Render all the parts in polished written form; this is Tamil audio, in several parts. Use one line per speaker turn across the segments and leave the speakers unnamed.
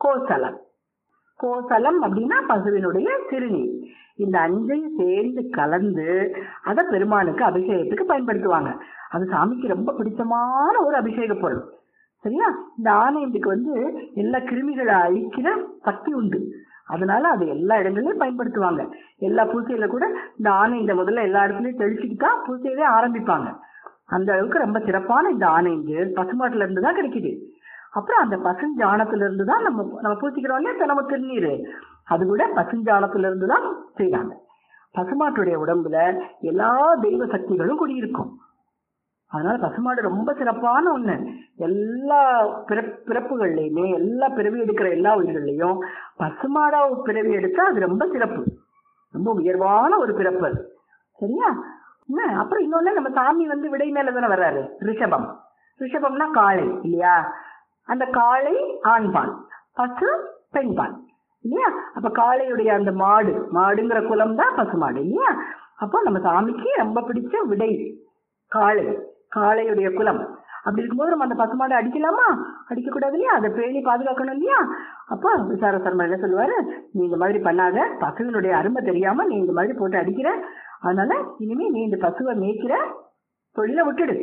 கோசலம். கோசலம் அப்படின்னா பசுவினுடைய சிறுநீர். இந்த அஞ்சையும் சேர்ந்து கலந்து அதை பெருமானுக்கு அபிஷேகத்துக்கு பயன்படுத்துவாங்க. அது சாமிக்கு ரொம்ப பிடிச்சமான ஒரு அபிஷேக பொருள். சரியா? இந்த ஆனைந்துக்கு எல்லா கிருமிகளை அழிக்கிற சக்தி உண்டு. அதனால அது எல்லா இடங்களையும் பயன்படுத்துவாங்க. எல்லா பூசையில கூட இந்த ஆனைந்த முதல்ல எல்லா இடத்துலயும் தெளிச்சுட்டு தான் பூசையவே ஆரம்பிப்பாங்க. அந்த அளவுக்கு ரொம்ப சிறப்பான இந்த ஆனைந்து பசுமாட்டுல இருந்து தான் கிடைக்குது. அப்புறம் அந்த பசுஞ்சாணத்துல இருந்து தான் நம்ம பூசிக்கிறோம் இல்லையா நம்ம திருநீர், அது கூட பசுஞ்சாணத்துல இருந்து தான் செய்யறாங்க. பசுமாட்டுடைய உடம்புல எல்லா தெய்வ சக்திகளும் குடியிருக்கும். அதனால பசுமாடு ரொம்ப சிறப்பான ஒண்ணு. எல்லா பிறப்புகள்லயுமே எல்லா பிறவி எடுக்கிற எல்லா உயிர்கள்லையும் பசுமாடா பிறவி எடுத்தா அது ரொம்ப சிறப்பு, ரொம்ப உயர்வான ஒரு பிறப்பு அது. சரியா? அப்புறம் இன்னொன்னு, நம்ம சாமி விடை மேல தானே வர்றாரு. ரிஷபம். ரிஷபம்னா காளை இல்லையா? அந்த காளை ஆண்பால், பசு பெண்பால் இல்லையா? அப்ப காளையுடைய அந்த மாடுங்கிற குலம் தான் பசுமாடு இல்லையா? அப்போ நம்ம சாமிக்கு ரொம்ப பிடிச்ச விடை காளை, காளையுடைய குலம். அப்படி இருக்கும்போது நம்ம அந்த பசுமாடை அடிக்கலாமா? அடிக்க கூடாது இல்லையா? அதை பேணி பாதுகாக்கணும் இல்லையா? அப்போ விசார சர்மா என்ன சொல்லுவாரு, நீ இந்த மாதிரி பண்ணாத, பசுவினுடைய அருமை தெரியாம நீ இந்த மாதிரி போட்டு அடிக்கிற, அதனால இனிமே நீ இந்த பசுவை மேய்க்கிற தொழிலை விட்டுடு,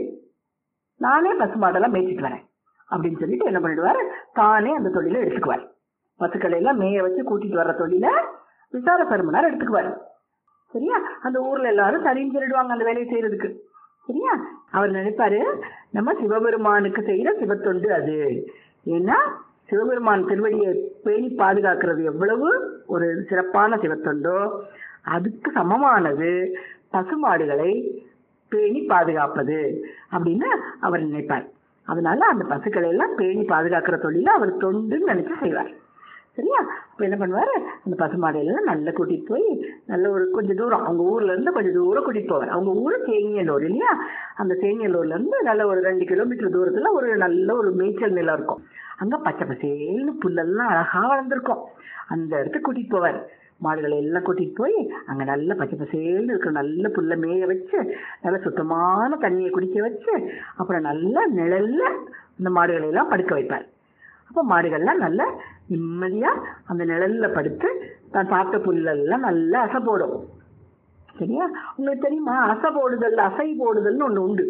நானே பசுமாடெல்லாம் மேய்ச்சிட்டு வரேன் அப்படின்னு சொல்லிட்டு என்ன பண்ணிடுவாரு, தானே அந்த தொழிலை எடுத்துக்குவார். பசுக்களை எல்லாம் மேய வச்சு கூட்டிட்டு வர்ற தொழிலை விசார சர்மனார் எடுத்துக்குவாரு. சரியா? அந்த ஊர்ல எல்லாரும் சரின்னு சொல்லிடுவாங்க அந்த வேலையை செய்யறதுக்கு. சரியா? அவர் நினைப்பாரு, நம்ம சிவபெருமானுக்கு செய்யற சிவத்தொண்டு அது. ஏன்னா சிவபெருமான் திருவடியை பேணி பாதுகாக்கிறது எவ்வளவு ஒரு சிறப்பான சிவத்தொண்டோ அதுக்கு சமமானது பசுமாடுகளை பேணி பாதுகாப்பது அப்படின்னு அவர் நினைப்பார். அதனால அந்த பசுக்களை எல்லாம் பேணி பாதுகாக்கிற தொழில அவர் தொண்டுன்னு நினைச்சு செய்வார். சரியா? இப்ப என்ன பண்ணுவாரு, அந்த பசுமாடையெல்லாம் நல்லா கூட்டிட்டு போய் நல்ல ஒரு கொஞ்சம் தூரம், அவங்க ஊர்ல இருந்து கொஞ்சம் தூரம் கூட்டிட்டு போவார். அவங்க ஊரு தேனியலூர் இல்லையா? அந்த தேனியலூர்ல இருந்து நல்ல ஒரு 2 கிலோமீட்டர் தூரத்துல ஒரு நல்ல ஒரு மேய்ச்சல் நிலம் இருக்கும். அங்க பச்சை பசேல்னு புல்லெல்லாம் அழகா வளர்ந்துருக்கும். அந்த இடத்துக்கு கூட்டிட்டு போவார். மாடுகளை எல்லாம் கூட்டிட்டு போய் அங்க நல்ல பச்சை பசேல்னு இருக்கிற நல்ல புல்ல மேய வச்சு, நல்ல சுத்தமான தண்ணியை குடிக்க வச்சு, அப்புறம் நல்ல நிழல்ல அந்த மாடுகளை எல்லாம் படுக்க வைப்பார். அப்போ மாடுகள்லாம் நல்ல நிம்மதியா அந்த நிழல்ல படுத்து தான் சாப்பிட்ட புல்லெல்லாம் நல்லா அசை போடும். சரியா? உங்களுக்கு தெரியுமா, அசை போடுதல்னு ஒண்ணு உண்டு.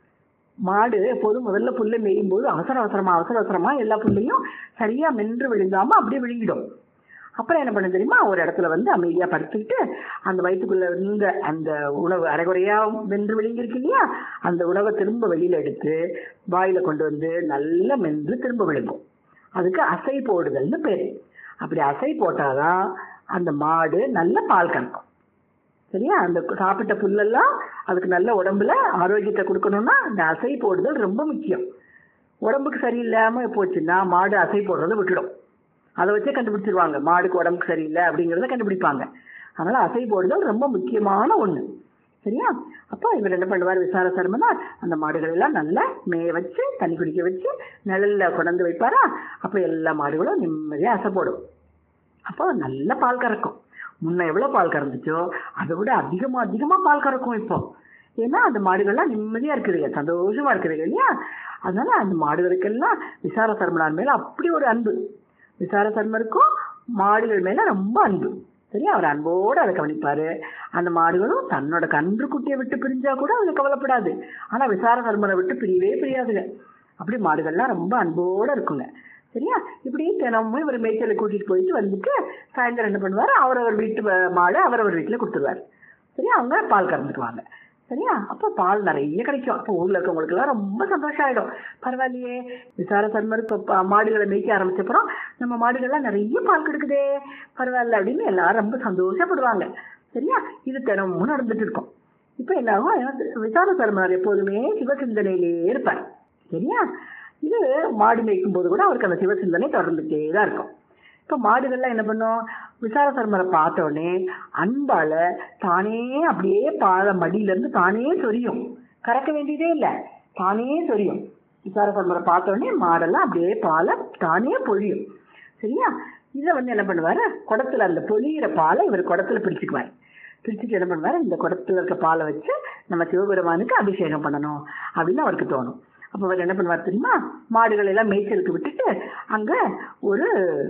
மாடு எப்போதும் முதல்ல புல்லை மேயும் போது அவசர அவசரமா எல்லா புல்லையும் சரியா மென்று விழுங்காம அப்படியே விழுங்கிடும். அப்புறம் என்ன பண்ண தெரியுமா, ஒரு இடத்துல அமைதியா படுத்துக்கிட்டு அந்த வயிற்றுக்குள்ள இருந்த அந்த உணவு அரைகுறையா வென்று விழுங்கிருக்கு இல்லையா, அந்த உணவை திரும்ப வெளியில எடுத்து வாயில கொண்டு நல்லா மென்று திரும்ப விழுங்கும். அதுக்கு அசை போடுதல்னு பேரு. அப்படி அசை போட்டாதான் அந்த மாடு நல்ல பால் கறக்கும். சரியா? அந்த சாப்பிட்ட புல்லெல்லாம் அதுக்கு நல்ல உடம்புல ஆரோக்கியத்தை கொடுக்கணும்னா அந்த அசை போடுதல் ரொம்ப முக்கியம். உடம்புக்கு சரியில்லாம போச்சுன்னா மாடு அசை போடுறதை விட்டுடும். அதை வச்சே கண்டுபிடிச்சிருவாங்க மாடுக்கு உடம்புக்கு சரியில்லை அப்படிங்கிறத கண்டுபிடிப்பாங்க. அதனால அசை போடுதல் ரொம்ப முக்கியமான ஒண்ணு. சரியா? அப்போ இவர் என்ன பண்ணுவார், விசார சர்மனார் அந்த மாடுகள் எல்லாம் நல்லா மேய வச்சு தண்ணி குடிக்க வச்சு நிழல்ல கொண்டு வைப்பாரா. அப்போ எல்லா மாடுகளும் நிம்மதியா அசை போடும். அப்போ நல்ல பால் கறக்கும். முன்ன எவ்வளவு பால் கறந்துச்சோ அதை விட அதிகமா பால் கறக்கும் இப்போ. ஏன்னா அந்த மாடுகள்லாம் நிம்மதியா இருக்குதுங்க, சந்தோஷமா இருக்குதுங்க இல்லையா? அதனால அந்த மாடுகளுக்கெல்லாம் விசார சர்மனார் மேல அப்படி ஒரு அன்பு. விசார சர்மருக்கும் மாடுகள் மேல ரொம்ப அன்பு. சரியா? அவர் அன்போடு அதை கவனிப்பாரு. அந்த மாடுகளும் தன்னோட கன்று குட்டியை விட்டு பிரிஞ்சா கூட அதுல கவலைப்படாது. ஆனா விசார சர்மரை விட்டு பிரியவே பிரியாதுங்க. அப்படி மாடுகள்லாம் ரொம்ப அன்போடு இருக்குங்க. சரியா? இப்படி தினமும் இவர் மேய்ச்சலை கூட்டிட்டு போயிட்டு சாயந்தரம் என்ன பண்ணுவாரு, அவரவர் வீட்டு மாடு அவரவர் வீட்டுல கொடுத்துருவாரு. சரியா? அவங்க பால் கறந்துக்குவாங்க. சரியா? அப்போ பால் நிறைய கிடைக்கும். அப்போ ஊர்ல இருக்கவங்களுக்கு எல்லாம் ரொம்ப சந்தோஷம் ஆயிடும். பரவாயில்லையே, விசார சர்மர் இப்ப மாடுகளை மேய்க்க ஆரம்பிச்சப்பறம் நம்ம மாடுகள்லாம் நிறைய பால் கிடைக்குதே, பரவாயில்ல அப்படின்னு எல்லாரும் ரொம்ப சந்தோஷப்படுவாங்க. சரியா? இது தினமும் நடந்துட்டு இருக்கும். இப்ப என்னாகும், விசார சர்மர் எப்போதுமே சிவசிந்தனையிலேயே இருப்பார். சரியா? இது மாடு மேய்க்கும் போது கூட அவருக்கு அந்த சிவசிந்தனை தொடர்ந்துட்டே தான் இருக்கும். இப்ப மாடுகள்லாம் என்ன பண்ணும், விசார சர்மரை பார்த்த உடனே அன்பால தானே அப்படியே பாலை மடியில இருந்து தானே சொரியும். கறக்க வேண்டியதே இல்லை, தானே சொரியும். விசார சர்மரை பார்த்த உடனே மாடெல்லாம் அப்படியே பாலை தானே பொழியும். சரியா? இதை என்ன பண்ணுவாரு, குடத்துல அந்த பொழியிற பாலை இவர் குடத்துல பிடிச்சுக்குவார். பிடிச்சிட்டு என்ன பண்ணுவாரு, இந்த குடத்துல இருக்க பாலை வச்சு நம்ம சிவபெருமானுக்கு அபிஷேகம் பண்ணணும் அப்படின்னு அவருக்கு தோணும். அப்ப அவர் என்ன பண்ணுவார் தெரியுமா, மாடுகள் எல்லாம் மேய்ச்சலுக்கு விட்டுட்டு அங்க ஒரு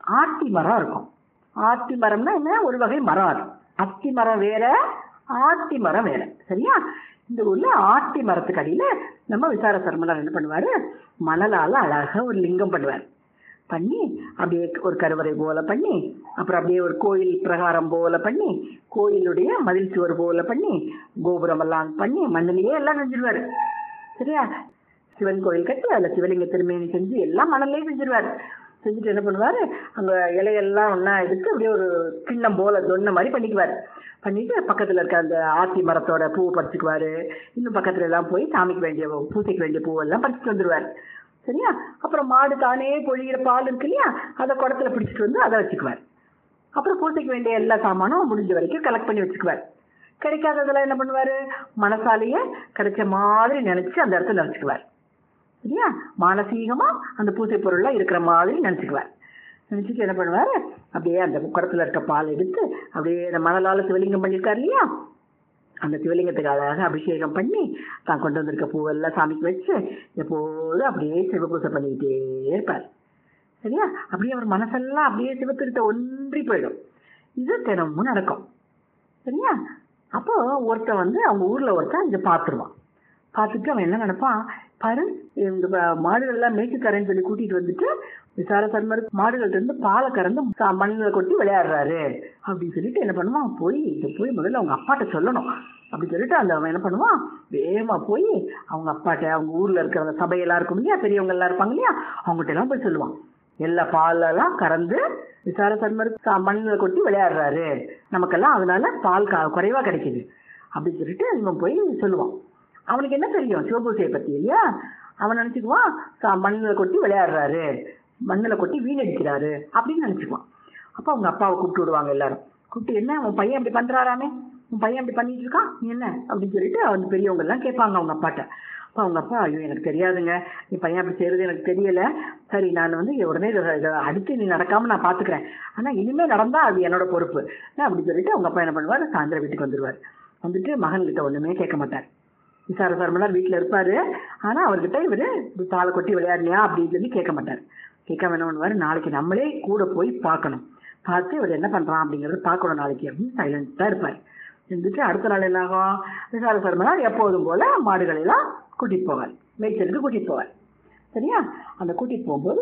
ஆத்தி மரம் இருக்கும். ஆத்தி மரம்னா என்ன? ஒரு வகை மரம். அது அத்தி மரம் வேற, ஆத்தி மரம் வேற. சரியா? இந்த ஊர்ல ஆத்தி மரத்துக்கு அடியில நம்ம விசார சர்மனார் என்ன பண்ணுவாரு, மணலால அழகா ஒரு லிங்கம் பண்ணுவார். பண்ணி அப்படியே ஒரு கருவறை போல பண்ணி, அப்புறம் அப்படியே ஒரு கோயில் பிரகாரம் போல பண்ணி, கோயிலுடைய மதில் சுவர் போல பண்ணி, கோபுரம் எல்லாம் பண்ணி மண்ணிலேயே எல்லாம் செஞ்சிருவாரு. சரியா? சிவன் கோயில் கட்டி அதுல சிவலிங்க திருமேனி செஞ்சு எல்லாம் மணல்லே செஞ்சிருவாரு. செஞ்சுட்டு என்ன பண்ணுவாரு, அங்க இலையெல்லாம் ஒன்னா எடுத்து அப்படியே ஒரு கிண்ணம் போல தொன்ன மாதிரி பண்ணிக்குவாரு. பண்ணிட்டு பக்கத்துல இருக்க அந்த ஆத்தி மரத்தோட பூவை பறிச்சுக்குவாரு. இன்னும் பக்கத்துல எல்லாம் போய் சாமிக்கு வேண்டிய பூசைக்கு வேண்டிய பூவெல்லாம் பறிச்சுட்டு வந்துருவாரு. சரியா? அப்புறம் மாடு தானே பொழிகிற பால் இருக்கு இல்லையா, அதை குடத்துல பிடிச்சிட்டு வந்து அதை வச்சுக்குவார். அப்புறம் பூசைக்கு வேண்டிய எல்லா சாமானும் முடிஞ்ச வரைக்கும் கலெக்ட் பண்ணி வச்சுக்குவார். கிடைக்காததெல்லாம் என்ன பண்ணுவாரு, மனசாலேயே கிடைச்ச மாதிரி நினைச்சு அந்த இடத்துல நினைச்சுக்குவார். சரியா? மானசீகமா அந்த பூசை பொருள்லாம் இருக்கிற மாதிரி நினைச்சுக்குவார். நினைச்சிட்டு என்ன பண்ணுவாரு, அப்படியே அந்த குடத்துல இருக்க பால் எடுத்து அப்படியே அந்த மணலால சிவலிங்கம் பண்ணியிருக்காரு இல்லையா, அந்த சிவலிங்கத்துக்கு அழகாக அபிஷேகம் பண்ணி தான் கொண்டு வந்திருக்க பூவெல்லாம் சாமிக்கு வச்சு எப்போதும் அப்படியே சிவபூசை பண்ணிக்கிட்டே இருப்பார். சரியா? அப்படியே அவர் மனசெல்லாம் அப்படியே சிவத்திருத்த ஒன்றி போயிடும். இது தினமும் நடக்கும். சரியா? அப்போ ஒருத்தன் வந்து அவங்க ஊர்ல ஒருத்தன் இதை பார்த்துருவான். பார்த்துட்டு அவன் என்ன நினைப்பான், பாரு இந்த மாடுகள் எல்லாம் மேய்ச்சி தரேன்னு சொல்லி கூட்டிட்டு வந்துட்டு விசார சர்மர் மாடுகள்ட்ட இருந்து பாலை கறந்து மண்ணில் கொட்டி விளையாடுறாரு அப்படின்னு சொல்லிட்டு என்ன பண்ணுவான், போய் முதல்ல அவங்க அப்பாட்ட சொல்லணும் அப்படின்னு சொல்லிட்டு அந்த அவன் என்ன பண்ணுவான், வேகமா போய் அவங்க அப்பாட்ட, அவங்க ஊர்ல இருக்கிற அந்த சபையெல்லாம் இருக்கும் இல்லையா, பெரியவங்க எல்லாம் இருப்பாங்க இல்லையா, அவங்ககிட்ட எல்லாம் போய் சொல்லுவான், எல்லா பாலெல்லாம் கறந்து விசார சர்மர் மண்ணில் கொட்டி விளையாடுறாரு, நமக்கெல்லாம் அதனால பால் குறைவா கிடைக்குது அப்படின்னு சொல்லிட்டு இவன் போய் சொல்லுவான். அவனுக்கு என்ன தெரியும் சிவபூசையை பத்தி இல்லையா, அவன் நினைச்சுக்குவான் மண்ணில் கொட்டி விளையாடுறாரு, மண்ணில் கொட்டி வீணடிக்கிறாரு அப்படின்னு நினைச்சுக்குவான். அப்போ அவங்க அப்பாவை கூப்பிட்டு விடுவாங்க எல்லாரும். கூப்பிட்டு என்ன உன் பையன் அப்படி பண்றாராமே, உன் பையன் அப்படி பண்ணிட்டு இருக்கான் நீ என்ன அப்படின்னு சொல்லிட்டு அவங்க பெரியவங்க எல்லாம் கேட்பாங்க அவங்க அப்பாட்ட. அப்போ அவங்க அப்பா, ஐயோ எனக்கு தெரியாதுங்க, நீ பையன் அப்படி செய்யறது எனக்கு தெரியல, சரி நான் வந்து உடனே அடுத்து நீ நடக்காம நான் பாத்துக்கிறேன், ஆனா இனிமே நடந்தா அது என்னோட பொறுப்பு அப்படின்னு சொல்லிட்டு அவங்க அப்பா என்ன பண்ணுவார், சாயந்தரம் வீட்டுக்கு வந்துருவார். வந்துட்டு மகன்கிட்ட ஒண்ணுமே கேட்க மாட்டார். விசார சர்மனார் வீட்டுல இருப்பாரு, ஆனா அவர்கிட்ட இவரு பாலை கொட்டி விளையாடுனியா அப்படின்னு சொல்லி கேட்க மாட்டார். கேட்காம என்ன பண்ணுவாரு, நாளைக்கு நம்மளே கூட போய் பார்க்கணும், பார்த்து இவர் என்ன பண்றான் அப்படிங்கறத பார்க்கணும் நாளைக்கு அப்படின்னு சைலண்டா இருப்பார். இருந்துட்டு அடுத்த நாள் என்ன ஆகும், விசார சர்மனார் எப்போதும் போல மாடுகளை எல்லாம் கூட்டிட்டு போவார், மேய்ச்சலுக்கு கூட்டிட்டு போவார். சரியா? அந்த கூட்டிட்டு போகும்போது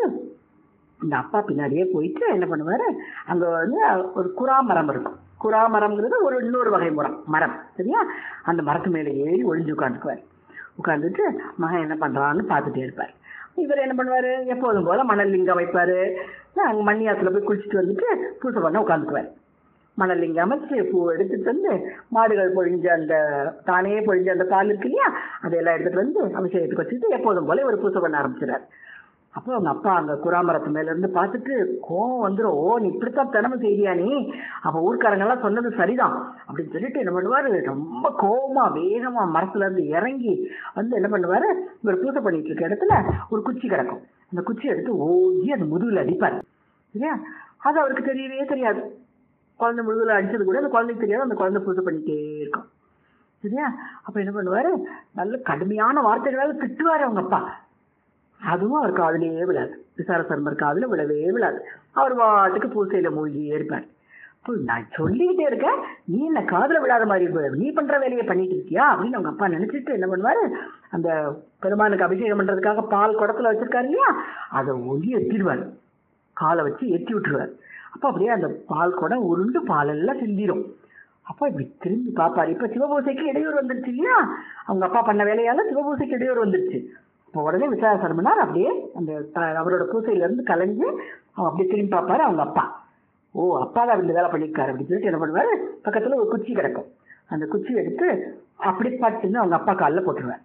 இந்த அப்பா பின்னாடியே போயிட்டு என்ன பண்ணுவாரு, அங்க வந்து ஒரு குறா மரம் இருக்கும். குறா மரம்ங்கிறது ஒரு இன்னொரு வகை மரம். சரியா? அந்த மரத்து மேல ஏறி ஒளிஞ்சு உட்காந்துக்குவார். உட்காந்துட்டு மகன் என்ன பண்றான்னு பார்த்துட்டே இருப்பார். இவர் என்ன பண்ணுவாரு, எப்போதும் போல மணல் லிங்கம் வைப்பாரு, அங்க மண்ணியாத்துல போய் குளிச்சுட்டு வந்துட்டு பூசை பண்ண உட்காந்துக்குவார். மணல் லிங்கம் அமைச்சு பூ எடுத்துட்டு வந்து மாடுகள் பொழிஞ்ச அந்த தானே பொழிஞ்ச அந்த பால் இருக்கு இல்லையா, அதையெல்லாம் எடுத்துட்டு வந்து அபிஷேகத்துக்கு வச்சுட்டு எப்போதும் போல ஒரு பூசை பண்ண ஆரம்பிச்சிடாரு. அப்போ அவங்க அப்பா அங்க குறாமரத்து மேல இருந்து பார்த்துட்டு கோவம் வந்துடும், ஓ நீ இப்படித்தான் தினமும் செய்தியா நீ, அப்ப ஊர்க்காரங்க எல்லாம் சொன்னது சரிதான் அப்படின்னு சொல்லிட்டு என்ன பண்ணுவாரு, ரொம்ப கோவமா வேகமா மரத்துல இருந்து இறங்கி வந்து என்ன பண்ணுவாரு, இவர் பூசை பண்ணிட்டு இருக்க இடத்துல ஒரு குச்சி கிடக்கும், அந்த குச்சி எடுத்து ஓங்கி அந்த முதுகுல அடிப்பாரு. சரியா? அது அவருக்கு தெரியவே தெரியாது. குழந்தை முதுகுல அடிச்சது கூட அந்த குழந்தைக்கு தெரியாது, அந்த குழந்தை பூசை பண்ணிட்டே இருக்கும். சரியா? அப்ப என்ன பண்ணுவாரு, நல்ல கடுமையான வார்த்தைகளால திட்டுவாரு அவங்க அப்பா. அதுவும் அவர் காதலையே விழாது, விசார சர்மர் காதுல விழவே விழாது. அவர் வாட்டுக்கு பூசையில மூழ்கியே இருப்பார். நான் சொல்லிக்கிட்டே இருக்கேன், நீ என்ன காதுல விழாத மாதிரி நீ பண்ற வேலையை பண்ணிட்டு இருக்கியா அப்படின்னு அவங்க அப்பா நினைச்சிட்டு என்ன பண்ணுவாரு, அந்த பெருமானுக்கு அபிஷேகம் பண்றதுக்காக பால் குடத்துல வச்சிருக்காரு இல்லையா, அதை ஒளி எட்டிடுவார், காலை வச்சு எட்டி விட்டுருவார். அப்ப அப்படியே அந்த பால் குடம் உருண்டு பால் எல்லாம் சிந்திரும். அப்பா இப்படி திரும்பி பாப்பாரு. இப்ப சிவபூசைக்கு இடையூறு வந்துருச்சு இல்லையா, அவங்க அப்பா பண்ண வேலையால சிவபூசைக்கு இடையூறு வந்துருச்சு. உடனே விசார சர்மனார் அப்படியே அந்த அவரோட பூசையில இருந்து கலைஞ்சு அவன் அப்படியே திரும்பி பார்ப்பாரு அவங்க அப்பா. ஓ அப்பா தான் இந்த வேலை பண்ணியிருக்காரு அப்படின்னு சொல்லிட்டு என்ன பண்ணுவாரு, பக்கத்துல ஒரு குச்சி கிடக்கும், அந்த குச்சி எடுத்து அப்படி பட்டுன்னு அவங்க அப்பா காலில் போட்டுருவார்.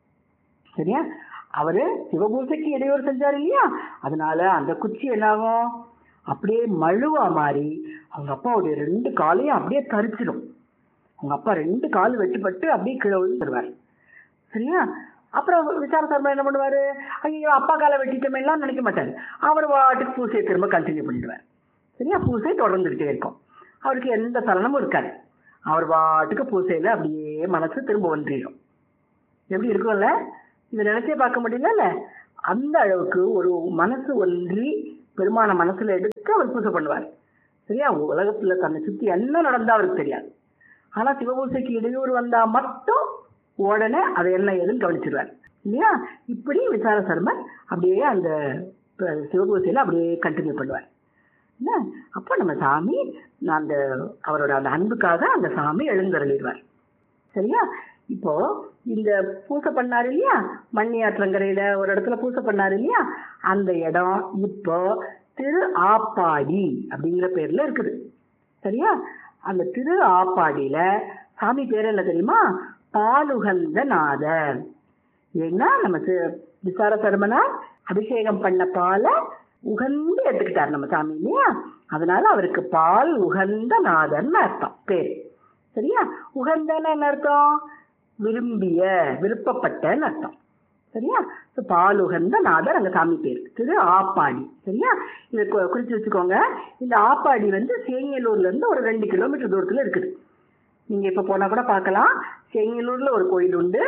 சரியா? அவரு சிவபூசைக்கு இடையூறு செஞ்சாரு இல்லையா, அதனால அந்த குச்சி என்னாகும், அப்படியே மழுவா மாறி அவங்க அப்பாவுடைய 2 காலையும் அப்படியே தரிச்சிடும். அவங்க அப்பா 2 கால் வெட்டுப்பட்டு அப்படியே கீழே விழுந்துருவார். சரியா? அப்புறம் விசார சர்மா என்ன பண்ணுவாரு, ஐயோ அப்பா காலை வெட்டிட்டோமே எல்லாம் நினைக்க மாட்டாரு, அவர் வாட்டுக்கு பூசையை திரும்ப கண்டினியூ பண்ணிடுவார். சரியா? பூசை தொடர்ந்துகிட்டே இருக்கும், அவருக்கு எந்த சலனமும் இருக்காது, அவர் வாட்டுக்கு பூசையில அப்படியே மனசு திரும்ப ஒன்றிடும். எப்படி இருக்கும்ல, இதை நினைச்சே பார்க்க முடியல. அந்த அளவுக்கு ஒரு மனசு ஒன்றி பெருமான மனசுல எடுத்து அவர் பூஜை பண்ணுவார். சரியா? உலகத்துல தன்னை சுத்தி என்ன நடந்தா அவருக்கு தெரியாது. ஆனா சிவபூசைக்கு இடையூறு வந்தா மட்டும் உடனே அதை என்ன ஏதுன்னு கவனிச்சிருவார் இல்லையா? இப்படி விசார சர்மர் அப்படியே அந்த சிவபூசையில அப்படியே கண்டினியூ பண்ணுவார். என்ன அப்போ நம்ம சாமி அந்த அவரோட அந்த அன்புக்காக அந்த சாமி எழுந்தருளிடுவார். சரியா? இப்போ இந்த பூசை பண்ணாரு இல்லையா, மண்ணி ஆற்றங்கரையில ஒரு இடத்துல பூசை பண்ணாரு இல்லையா, அந்த இடம் இப்போ திரு ஆப்பாடி அப்படிங்கிற பேர்ல இருக்குது. சரியா? அந்த திரு ஆப்பாடியில சாமி பேர் என்ன தெரியுமா? பாலுகந்த நாதர். ஏன்னா நம்ம விசார சர்மனார் அபிஷேகம் பண்ண பாலை உகந்து எடுத்துக்கிட்டார் நம்ம சாமி இல்லையா, அதனால அவருக்கு பால் உகந்த நாதர்னு அர்த்தம் பேர். சரியா? உகந்தன்னு என்ன அர்த்தம்? விரும்பிய, விருப்பப்பட்டன்னு அர்த்தம். சரியா? பால் உகந்த நாதர் அங்க சாமி பேர் திரு ஆப்பாடி. சரியா? இதை குறிச்சு வச்சுக்கோங்க. இந்த ஆப்பாடி சேங்கலூர்ல இருந்து ஒரு 2 கிலோமீட்டர் தூரத்துல இருக்குது. நீங்க இப்ப போனா கூட பார்க்கலாம். சேங்கலூர்ல ஒரு கோயில் உண்டு,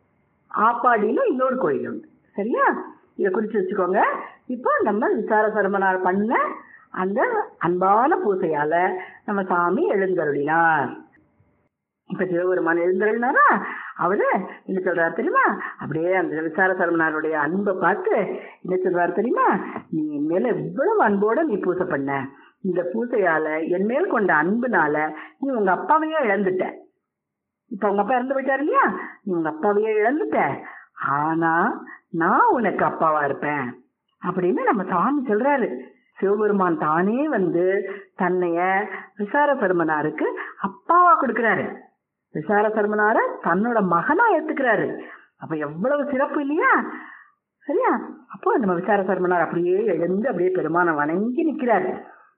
ஆப்பாடியில இன்னொரு கோயில் உண்டு. சரியா? இதை குறிச்சு வச்சுக்கோங்க. இப்போ நம்ம விசார சர்மனார் பண்ண அந்த அன்பான பூசையால நம்ம சாமி எழுந்தருளினார். இப்ப சிவபெருமான் எழுந்தருளினாரா, அவரு என்ன சொல்றாரு தெரியுமா? அப்படியே அந்த விசார சர்மனாருடைய அன்பை பார்த்து என்ன சொல்றாரு தெரியுமா? நீ என் மேல எவ்வளவு அன்போட நீ பூசை பண்ண, இந்த பூசையால என் மேல் கொண்ட அன்புனால நீ உங்க அப்பாவையே இழந்துட்ட. இப்ப உங்க அப்பா இறந்து போயிட்டாரு இல்லையா, நீ உங்க அப்பாவையே இழந்துட்ட, ஆனா நான் உனக்கு அப்பாவா இருப்பேன் அப்படின்னு நம்ம சாமி சொல்றாரு. சிவபெருமான் தானே தன்னைய விசார சர்மனாருக்கு அப்பாவா கொடுக்கிறாரு. விசார சர்மனார தன்னோட மகனா ஏத்துக்கிறாரு. அப்ப எவ்வளவு சிறப்பு இல்லையா? சரியா? அப்போ நம்ம விசார சர்மனார் அப்படியே எழுந்து அப்படியே பெருமான வணங்கி நிக்கிறாரு.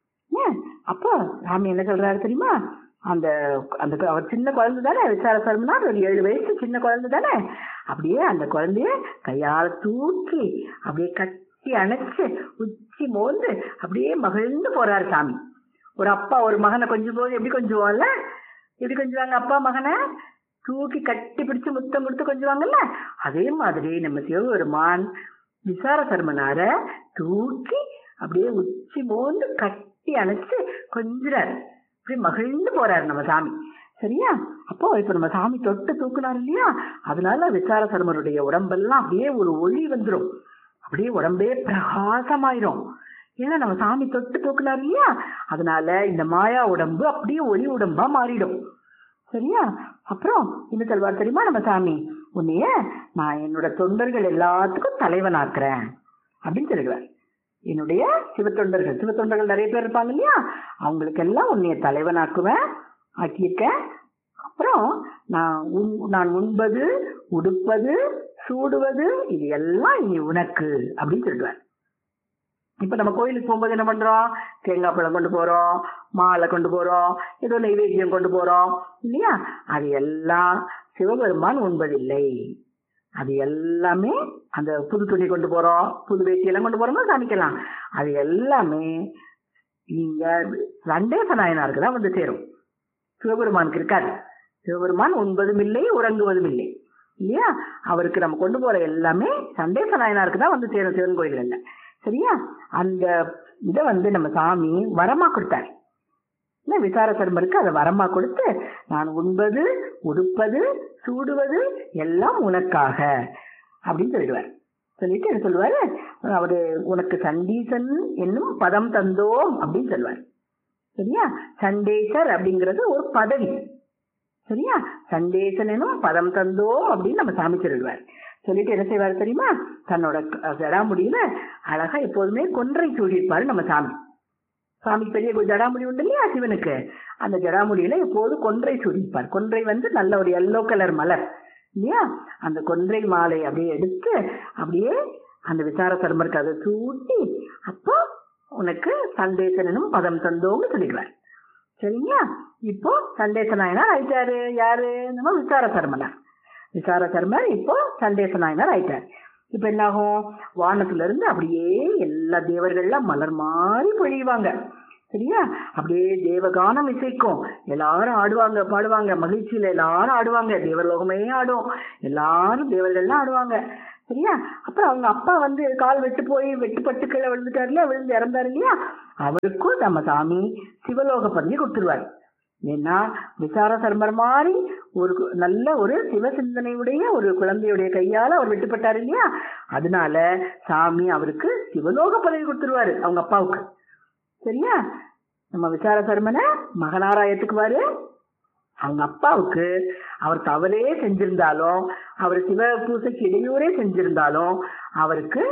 அப்போ சாமி என்ன சொல்றாரு தெரியுமா? அந்த அந்த அவர் சின்ன குழந்தை தானே, விசார சர்மனார் ஒரு 7 வயசு சின்ன குழந்தை தானே, அப்படியே அந்த குழந்தைய கையால தூக்கி அப்படியே கட்டி அணைச்சு உச்சி மோந்து அப்படியே மகிழ்ந்து போறாரு சாமி. ஒரு அப்பா ஒரு மகனை கொஞ்சம் போது எப்படி கொஞ்சுவோம்ல, எப்படி கொஞ்சுவாங்க அப்பா மகனை தூக்கி கட்டி பிடிச்சு முத்தம் கொடுத்து கொஞ்சுவாங்கல்ல, அதே மாதிரி நம்ம சிவபெருமான் விசார சர்மனார தூக்கி அப்படியே உச்சி மோந்து கட்டி அணைச்சு கொஞ்சுறாரு. அப்படி மகிழ்ந்து போறாரு நம்ம சாமி. சரியா? அப்போ இப்ப நம்ம சாமி தொட்டு தூக்குனாரு இல்லையா, அதனால விசார சர்மருடைய உடம்பெல்லாம் அப்படியே ஒரு ஒளி வந்துடும், அப்படியே உடம்பே பிரகாசமாயிரும். ஏன்னா நம்ம சாமி தொட்டு தூக்குனாரு இல்லையா, அதனால இந்த மாயா உடம்பு அப்படியே ஒளி உடம்பா மாறிடும். சரியா? அப்புறம் என்ன சொல்வார் தெரியுமா நம்ம சாமி? உன்னைய நான் என்னோட தொண்டர்கள் எல்லாத்துக்கும் தலைவனாக்குறேன் அப்படின்னு சொல்லுவார். என்னுடைய சிவத்தொண்டர்கள் நிறைய பேர் இருப்பாங்க இல்லையா, அவங்களுக்கு எல்லாம் உன்னைய தலைவனாக்குவேன், ஆக்கியிருக்கேன். அப்புறம் நான் உண்பது, உடுப்பது, சூடுவது இது எல்லாம் இனி உனக்கு அப்படின்னு சொல்லுவார். இப்ப நம்ம கோயிலுக்கு போகும்போது என்ன பண்றோம்? தேங்காய் பழம் கொண்டு போறோம், மாலை கொண்டு போறோம், ஏதோ நைவேத்தியம் கொண்டு போறோம் இல்லையா, அது எல்லாம் சிவபெருமான் உண்பதில்லை. அது எல்லாமே அந்த புது துணி கொண்டு போறோம், புது வேட்டியெல்லாம் கொண்டு போறோம்னா சமைக்கலாம், அது எல்லாமே இங்க சண்டேச நாயனாருக்கு தான் சேரும், சிவபெருமானுக்கு இருக்காது. சிவபெருமான் உண்பதும் இல்லை, உறங்குவதும் இல்லை இல்லையா, அவருக்கு நம்ம கொண்டு போற எல்லாமே சண்டேச நாயனாருக்கு தான் சேரும் சிவன் கோயில்கள்ல. சரியா? அந்த இதை நம்ம சாமி வரமா கொடுத்தாரு. விசார சர்மருக்கு அதை வரமா கொடுத்து, நான் உண்பது, உடுப்பது, சூடுவது எல்லாம் உனக்காக அப்படின்னு சொல்லிடுவார். சொல்லிட்டு என்ன சொல்லுவாரு? அவரு உனக்கு சண்டீசன் என்னும் பதம் தந்தோம் அப்படின்னு சொல்லுவார். சரியா? சண்டேசர் அப்படிங்கிறது ஒரு பதவி. சரியா? சண்டேசன் எனும் பதம் தந்தோம் அப்படின்னு நம்ம சாமி சொல்லிடுவார். சொல்லிட்டு என்ன செய்வாரு தெரியுமா? தன்னோட ஜடாமுடியில அழகா எப்போதுமே கொன்றை சூடியிருப்பாரு நம்ம சாமி. சாமி பெரிய ஜடாமுடி உண்டு இல்லையா சிவனுக்கு, அந்த ஜடாமுடியில எப்போது கொன்றை சூடியிருப்பார். கொன்றை நல்ல ஒரு எல்லோ கலர் மலர் இல்லையா, அந்த கொன்றை மாலை அப்படியே எடுத்து அப்படியே அந்த விசார சர்மருக்கு அதை சூட்டி, அப்போ உனக்கு சண்டேசனும் பதம் தந்தோம்னு சொல்லிடுவார். சரிங்களா? இப்போ சண்டேச நாயனார் ஆயிட்டாரு. யாரு? நம்ம விசார சர்மனார். விசார சர்மர் இப்போ சண்டேச நாயனார் ஆயிட்டார். இப்ப என்ன ஆகும்? வானத்துல இருந்து அப்படியே எல்லா தேவர்கள்லாம் மலர் மாறி பொழிவாங்க. சரியா? அப்படியே தேவகானம் இசைக்கும், எல்லாரும் ஆடுவாங்க, பாடுவாங்க, மகிழ்ச்சியில எல்லாரும் ஆடுவாங்க, தேவலோகமே ஆடும், எல்லாரும் தேவர்கள்லாம் ஆடுவாங்க. சரியா? அப்புறம் அவங்க அப்பா வந்து கால் வெட்டுப்பட்டு கீழே விழுந்துட்டாரு இல்லையா, விழுந்து இறந்தாரு இல்லையா, அவருக்கும் நம்ம சாமி சிவலோக பதவி கொடுத்துருவாரு. ஏன்னா விசார சர்மர் மாதிரி ஒரு நல்ல ஒரு சிவ சிந்தனையுடைய ஒரு குழந்தையுடைய கையால அவர் வெட்டுப்பட்டாரு இல்லையா, அதனால சாமி அவருக்கு சிவலோக பதவி கொடுத்துருவாரு அவங்க அப்பாவுக்கு. சரியா? நம்ம விசார சர்மனை மகனாரா ஏத்துக்குவாரு. அவங்க அப்பாவுக்கு அவர் தவறே செஞ்சிருந்தாலும், அவர் சிவ பூசைக்கு இடையூறே செஞ்சிருந்தாலும் அவருக்கு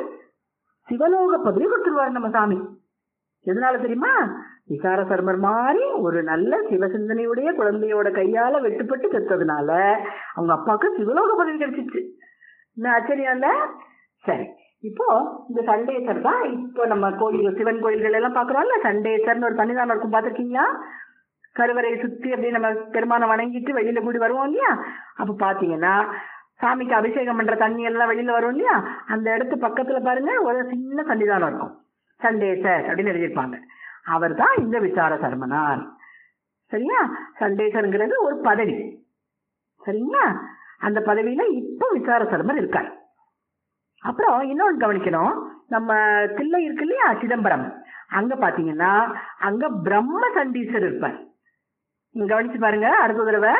சிவலோக பதவி கொடுத்துருவாரு நம்ம சாமி. எதனால தெரியுமா? விசார சர்மர் மாதிரி ஒரு நல்ல சிவசிந்தனையுடைய குழந்தையோட கையால வெட்டுப்பட்டு செத்ததுனால அவங்க அப்பாவுக்கு சிவலோக பதவி கிடைச்சிச்சு. இன்னும் ஆச்சரியம் இல்ல? சரி, இப்போ இந்த சண்டேசர் தான் இப்போ நம்ம கோயில், சிவன் கோயில்கள் எல்லாம் பாக்குறோம்ல, சண்டேசர்னு ஒரு சன்னிதானம் இருக்கும், பாத்திருக்கீங்களா? கருவறையை சுத்தி அப்படியே நம்ம பெருமானை வணங்கிட்டு வெளியில கூடி வருவோம் இல்லையா, அப்ப பாத்தீங்கன்னா சாமிக்கு அபிஷேகம் பண்ற தண்ணி எல்லாம் வெளியில வரும் இல்லையா, அந்த இடத்து பக்கத்துல பாருங்க ஒரு சின்ன சன்னிதானம் இருக்கும், சண்டேசர் அப்படின்னு எழுதியிருப்பாங்க. அவர் தான் இந்த விசார சர்மனார். சரியா? சண்டேசருங்கிறது ஒரு பதவி. சரிங்களா? அந்த பதவியில இப்போ விசார சர்மர் இருக்கார். அப்புறம் இன்னொன்று கவனிக்கணும், நம்ம தில்லை இருக்கு இல்லையா, சிதம்பரம், அங்க பாத்தீங்கன்னா அங்க பிரம்ம சண்டீசர் இருப்பார். நீங்க கவனிச்சு பாருங்க, அடுத்த தடவை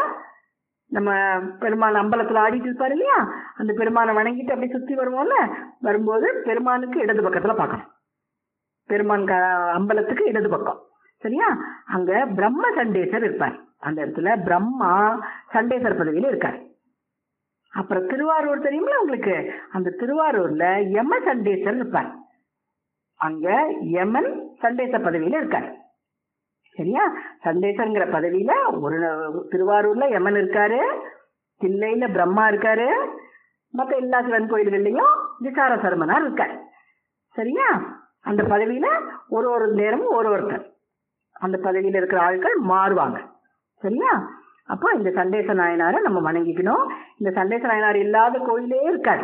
நம்ம பெருமான் அம்பலத்துல ஆடிட்டு இருப்பாரு இல்லையா, அந்த பெருமானை வணங்கிட்டு அப்படியே சுத்தி வருவோம்ல, வரும்போது பெருமானுக்கு இடது பக்கத்துல பார்க்கணும், பெருமான் அம்பலத்துக்கு இடது பக்கம். சரியா? அங்க பிரம்ம சண்டேசர் இருப்பார். அந்த இடத்துல பிரம்மா சண்டேசர் பதவியில இருக்காரு. அப்புறம் திருவாரூர் தெரியுங்களா உங்களுக்கு, அந்த திருவாரூர்ல யம சண்டேசர் இருப்பார். அங்க யமன் சண்டேசர் பதவியில இருக்காரு. சரியா? சண்டேசர்ங்கிற பதவியில ஒரு திருவாரூர்ல யமன் இருக்காரு, தில்லையில பிரம்மா இருக்காரு, மற்ற எல்லா சிவன் கோயில்கள்லயும் விசார சர்மனார் இருக்காரு. சரியா? அந்த பதவியில ஒரு நேரமும் ஒருத்தர் அந்த பதவியில இருக்கிற ஆட்கள் மாறுவாங்க. சரியா? அப்போ இந்த சண்டேச நாயனாரை நம்ம வணங்கிக்கணும். இந்த சண்டேச நாயனார் இல்லாத கோயிலே இருக்காது.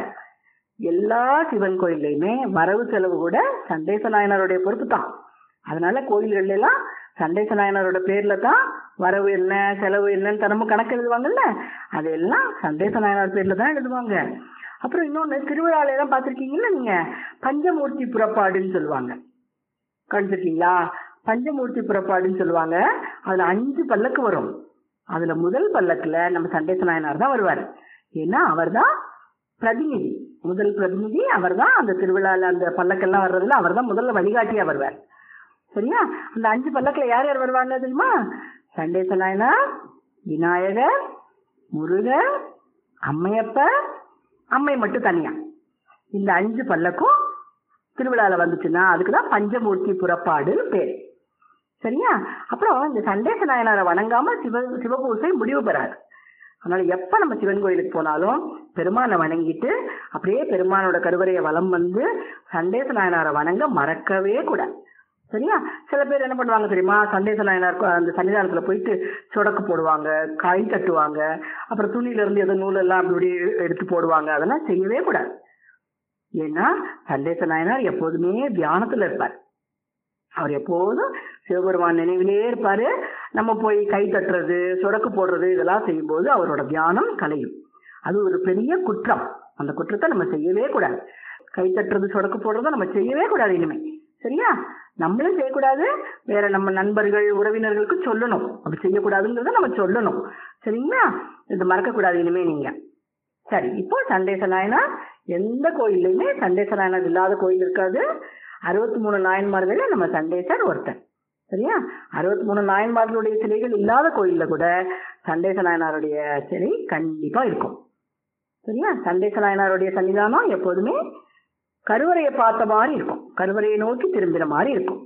எல்லா சிவன் கோயில்லையுமே வரவு செலவு கூட சண்டேச நாயனாருடைய பொறுப்பு தான். அதனால கோயில்கள் எல்லாம் சண்டேச நாயனாரோட பேர்ல தான் வரவு என்ன செலவு என்னன்னு தினமும் கணக்கு எழுதுவாங்கல்ல, அதெல்லாம் சண்டேச நாயனார் பேர்ல தான் எழுதுவாங்க. அப்புறம் இன்னொன்னு, திருவிழால எல்லாம் பாத்திருக்கீங்கல்ல நீங்க, பஞ்சமூர்த்தி புறப்பாடுன்னு சொல்லுவாங்க, கழிச்சிருக்கீங்களா? பஞ்சமூர்த்தி புறப்பாடுன்னு சொல்லுவாங்க. அதுல 5 பல்லக்கு வரும். அதுல முதல் பல்லக்குல நம்ம சண்டேச நாயனார் தான் வருவார். ஏன்னா அவர் தான் பிரதிநிதி, முதல் பிரதிநிதி அவர் தான். அந்த திருவிழால அந்த பல்லக்கெல்லாம் வர்றதுல அவர் தான் முதல்ல வழிகாட்டியா வருவார். சரியா? அந்த 5 பல்லக்குல யார் யார் வருவாங்க தெரியுமா? சண்டேச நாயனார், விநாயகர், முருகர், அம்மையப்பர், அம்மை மட்டும் தனியா. இந்த 5 பல்லக்கும் திருவிழால வந்துச்சுன்னா அதுக்குதான் பஞ்சமூர்த்தி புறப்பாடுன்னு பேரு. சரியா? அப்புறம் இந்த சண்டேச நாயனாரை வணங்காம சிவபூசை முடிவு பெறாது. அதனால எப்ப நம்ம சிவன் கோயிலுக்கு போனாலும் பெருமானை வணங்கிட்டு அப்படியே பெருமானோட கருவறையை வலம் வந்து சண்டேச நாயனாரை வணங்க மறக்கவே கூடாது. சரியா? சில பேர் என்ன பண்ணுவாங்க தெரியுமா, சண்டேச நாயனார் அந்த சன்னிதானத்துல போயிட்டு சொடக்கு போடுவாங்க, காய் தட்டுவாங்க, அப்புறம் துணியில இருந்து ஏதோ நூல் எல்லாம் அப்படி எடுத்து போடுவாங்க. அதெல்லாம் செய்யவே கூடாது. ஏன்னா சண்டேச நாயனார் எப்போதுமே தியானத்துல இருப்பார். அவர் எப்போதும் சிவபெருமான் நினைவிலே இருப்பாரு. நம்ம போய் கை தட்டுறது சொடக்கு போடுறது இதெல்லாம் செய்யும் போது அவரோட தியானம் கலையும். அது ஒரு பெரிய குற்றம். அந்த குற்றத்தை நம்ம செய்யவே கூடாது. கை தட்டுறது சொடக்கு போடுறத நம்ம செய்யவே கூடாது இனிமே. சரியா? நம்மளும் செய்யக்கூடாது, வேற நம்ம நண்பர்கள் உறவினர்களுக்கு சொல்லணும் அப்படி செய்யக்கூடாதுங்கிறத நம்ம சொல்லணும். சரிங்களா? இது மறக்க கூடாது இனிமே நீங்க. சரி, இப்போ சண்டேச நாயனார் எந்த கோயில்லையுமே சண்டேச நாயனார் இல்லாத கோயில் இருக்காது. 63 நாயன்மார்கள் நம்ம சண்டேசர் ஒருத்தர். சரியா? 63 நாயன்மார்களுடைய சிலைகள் இல்லாத கோயில்ல கூட சண்டேச நாயனாருடைய சிலை கண்டிப்பா இருக்கும். சரியா? சண்டேச நாயனாருடைய சன்னிதானம் எப்போதுமே கருவறையை பார்த்த மாதிரி இருக்கும், கருவறையை நோக்கி திரும்பிற மாதிரி இருக்கும்.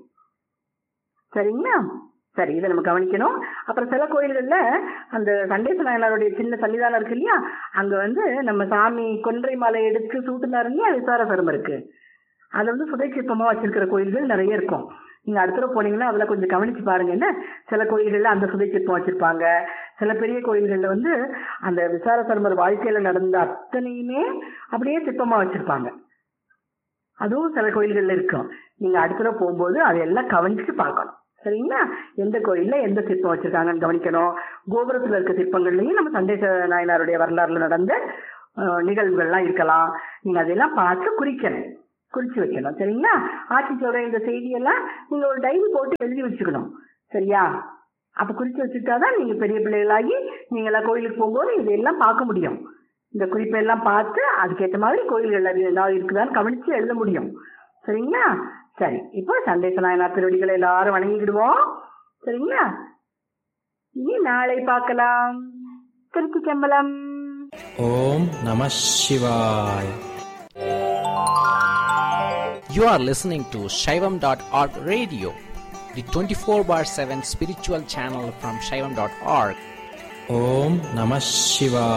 சரிங்களா? சரி, இதை நம்ம கவனிக்கணும். அப்புறம் சில கோயில்கள்ல அந்த சண்டேச நாயனாருடைய சின்ன சன்னிதானம் இருக்கு இல்லையா, அங்க வந்து நம்ம சாமி கொன்றை மாலை எடுத்து சூட்டுனாரு இல்லையா விசார சர்மருக்கு, அதை சுதை சிற்பமா வச்சிருக்கிற கோயில்கள் நிறைய இருக்கும். நீங்க அடுத்த தடவை போனீங்கன்னா அதுல கொஞ்சம் கவனிச்சு பாருங்க. என்ன, சில கோயில்கள்ல அந்த சுதை சிற்பம் வச்சிருப்பாங்க. சில பெரிய கோயில்கள்ல அந்த விசார சர்மர் வாழ்க்கையில நடந்த அத்தனையுமே அப்படியே சிற்பமா வச்சிருப்பாங்க. அதுவும் சில கோயில்கள்ல இருக்கும். நீங்க அடுத்த தடவை போகும்போது அதையெல்லாம் கவனிச்சு பார்க்கணும். சரிங்களா? எந்த கோயில்ல எந்த சிற்பம் வச்சிருக்காங்கன்னு கவனிக்கணும். கோபுரத்துல இருக்க சிற்பங்கள்லயும் நம்ம சண்டேச நாயனாருடைய வரலாறுல நடந்த நிகழ்வுகள்லாம் இருக்கலாம். நீங்க அதெல்லாம் பார்த்து குறிச்சு வைக்கணும். சரிங்களா? ஆட்சி சொல்ற இந்த செய்தியெல்லாம் நீங்க ஒரு டைரி போட்டு எழுதி வச்சுக்கணும். சரியா? அப்ப குறிச்சு வச்சுட்டாதான் நீங்க பெரிய பிள்ளைகளாகி நீங்களா கோயிலுக்கு போகும்போது இதெல்லாம் பார்க்க முடியும். இந்த குறிப்பெல்லாம் பார்த்து அதுக்கேற்ற மாதிரி கோயில்கள் ஏதாவது இருக்குதான்னு கவனிச்சு எழுத முடியும். சரிங்களா? சரி, இப்போ சண்டேச நாயனார் திருவடிகளை எல்லாரும் வணங்கிடுவோம். சரிங்களா? இனி நாளை பார்க்கலாம். திருச்சி செம்பலம்.
ஓம் நம சிவாய். You are listening to Shaivam.org radio, the 24/7 spiritual channel from Shaivam.org. Om Namah Shivaya.